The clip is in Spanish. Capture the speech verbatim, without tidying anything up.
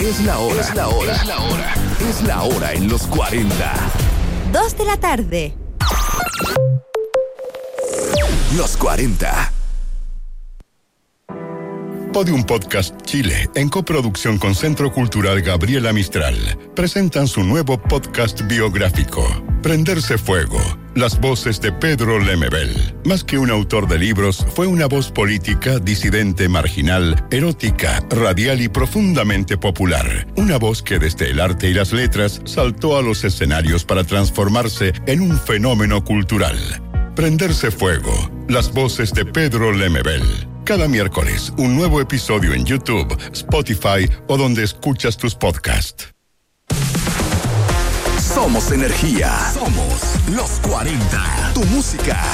Es la hora. Es la hora. Es la hora. Es la hora en los cuarenta. Dos de la tarde. Los cuarenta. Podium Podcast Chile, en coproducción con Centro Cultural Gabriela Mistral, presentan su nuevo podcast biográfico, Prenderse Fuego, las voces de Pedro Lemebel. Más que un autor de libros, fue una voz política, disidente, marginal, erótica, radial y profundamente popular. Una voz que desde el arte y las letras saltó a los escenarios para transformarse en un fenómeno cultural. Prenderse Fuego, las voces de Pedro Lemebel. Cada miércoles, un nuevo episodio en YouTube, Spotify o donde escuchas tus podcasts. Somos energía. Somos los cuarenta. Tu música.